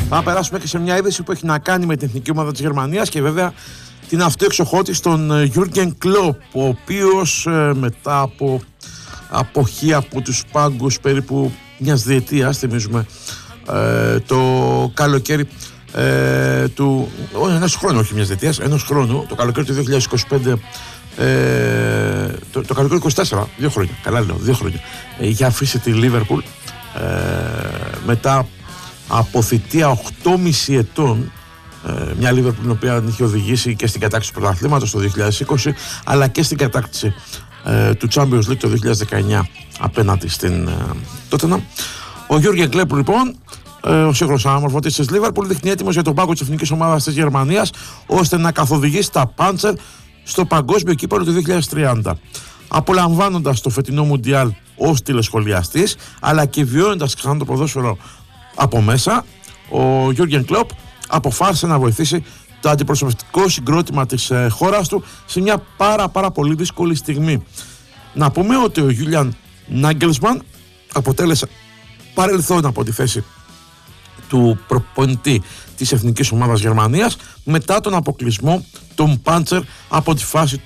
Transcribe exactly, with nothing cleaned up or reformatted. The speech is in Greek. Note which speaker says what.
Speaker 1: Θα περάσουμε και σε μια είδηση που έχει να κάνει με την εθνική ομάδα της Γερμανίας και βέβαια την αυτοεξοχώτη στον Γιούργεν Κλοπ, ο οποίος ε, μετά από αποχή από τους πάγκους περίπου μιας διετίας, θυμίζουμε, ε, το καλοκαίρι ε, του, όχι ενός χρόνου, όχι μιας διετίας, ενός χρόνου, το καλοκαίρι του δύο χιλιάδες είκοσι πέντε, ε, το, το καλοκαίρι είκοσι τέσσερα, δύο χρόνια, καλά λέω, δύο χρόνια, ε, είχε αφήσει τη Λίβερπουλ ε, μετά από θητεία οκτώ κόμμα πέντε ετών, ε, μια Λίβερπουλ την οποία είχε οδηγήσει και στην κατάκτηση του πρωταθλήματος το δύο χιλιάδες είκοσι αλλά και στην κατάκτηση ε, του Champions League το δύο χιλιάδες δεκαεννιά απέναντι στην ε, Tottenham. Ο Γιούργεν Κλοπ λοιπόν, ε, ο σύγχρονος αναμορφωτής της Λίβερπουλ, δείχνει έτοιμος για τον πάγκο της εθνικής ομάδας της Γερμανίας ώστε να καθοδηγήσει τα Πάντσερ στο παγκόσμιο κύπελλο του δύο χιλιάδες τριάντα, απολαμβάνοντας το φετινό Μουντιάλ ως τηλεσχολιαστής αλλά και βιώνοντας ξανά το ποδόσφαιρο από μέσα. Ο Γιούργεν Κλοπ αποφάσισε να βοηθήσει το αντιπροσωπευτικό συγκρότημα της ε, χώρας του σε μια πάρα πάρα πολύ δύσκολη στιγμή. Να πούμε ότι ο Γιούλιαν Νάγκελσμαν αποτέλεσε παρελθόν από τη θέση του προπονητή της εθνικής ομάδας Γερμανίας μετά τον αποκλεισμό των Πάντσερ από τη φάση